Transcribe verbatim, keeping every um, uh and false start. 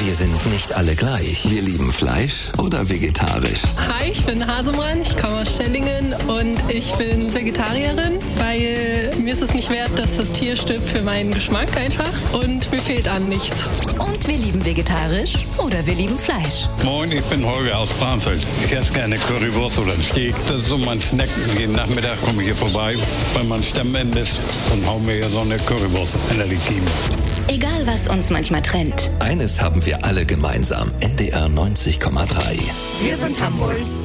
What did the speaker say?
Wir sind nicht alle gleich. Wir lieben Fleisch oder vegetarisch. Hi, ich bin Hasemran, ich komme aus Stellingen und ich bin Vegetarierin, weil mir ist es nicht wert, dass das Tier stirbt für meinen Geschmack einfach und mir fehlt an nichts. Und wir lieben vegetarisch oder wir lieben Fleisch. Moin, ich bin Holger aus Barnfeld. Ich esse gerne Currywurst oder einen Steak. Das ist so mein Snack. Jeden Nachmittag komme ich hier vorbei, bei meinem Stammende ist und hau mir hier so eine Currywurst in der Kiemen. Egal, was uns manchmal trennt. Eines haben wir alle gemeinsam. N D R neunzig Komma drei. Wir sind Hamburg.